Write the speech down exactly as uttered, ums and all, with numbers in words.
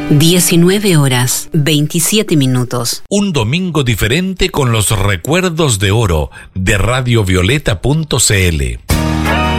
diecinueve horas, veintisiete minutos. Un domingo diferente con los recuerdos de oro de radiovioleta punto c l.